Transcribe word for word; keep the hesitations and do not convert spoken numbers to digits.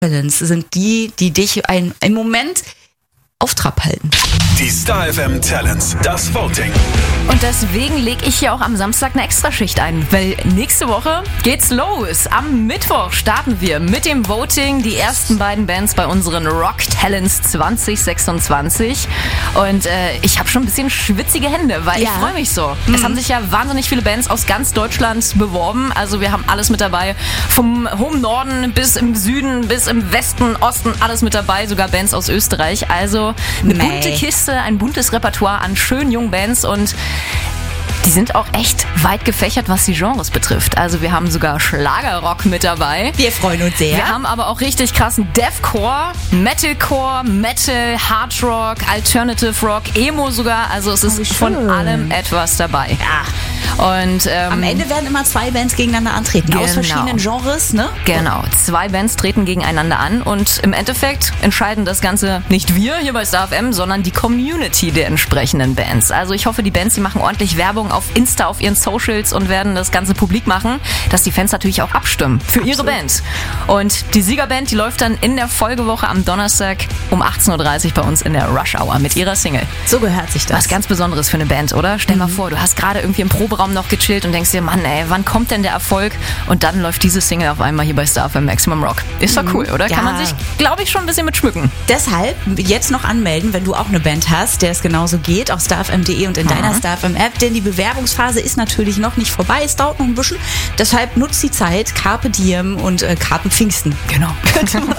Talents sind die, die dich ein, einen Moment auf Trab halten. Die Star F M Talents, das Voting. Und deswegen lege ich hier auch am Samstag eine Extraschicht ein, weil nächste Woche geht's los. Am Mittwoch starten wir mit dem Voting, die ersten beiden Bands bei unseren Rock Talents zwanzig sechsundzwanzig. Und äh, ich habe schon ein bisschen schwitzige Hände, weil Ja. ich freue mich so. Mhm. Es haben sich ja wahnsinnig viele Bands aus ganz Deutschland beworben. Also wir haben alles mit dabei. Vom hohen Norden bis im Süden, bis im Westen, Osten, alles mit dabei. Sogar Bands aus Österreich. Also eine Mei. bunte Kiste, ein buntes Repertoire an schönen jungen Bands und die sind auch echt weit gefächert, was die Genres betrifft. Also wir haben sogar Schlagerrock mit dabei. Wir freuen uns sehr. Wir haben aber auch richtig krassen Deathcore, Metalcore, Metal, Hardrock, Alternative Rock, Emo sogar. Also es ist Oh, wie schön. von allem etwas dabei. Ja. Und ähm, Am Ende werden immer zwei Bands gegeneinander antreten, aus Genau. verschiedenen Genres, ne? Genau, zwei Bands treten gegeneinander an und im Endeffekt entscheiden das Ganze nicht wir hier bei Star F M, sondern die Community der entsprechenden Bands. Also ich hoffe, die Bands, die machen ordentlich Werbung auf Insta, auf ihren Socials und werden das Ganze publik machen, dass die Fans natürlich auch abstimmen für ihre Band. Und die Siegerband, die läuft dann in der Folgewoche am Donnerstag um achtzehn Uhr dreißig bei uns in der Rush Hour mit ihrer Single. So gehört sich das. Was ganz Besonderes für eine Band, oder? Stell mal vor, du hast gerade irgendwie im Proberaum noch gechillt und denkst dir, Mann, ey, wann kommt denn der Erfolg? Und dann läuft diese Single auf einmal hier bei Star F M Maximum Rock. Ist doch cool, oder? Ja. Kann man sich, glaube ich, schon ein bisschen mit schmücken. Deshalb jetzt noch anmelden, wenn du auch eine Band hast, der es genauso geht, auf starfm punkt de und in deiner Star F M App, denn die Bewerbungsphase ist natürlich noch nicht vorbei, es dauert noch ein bisschen. Deshalb nutzt die Zeit, Carpe Diem und äh, Carpe Pfingsten. Genau. Könnte man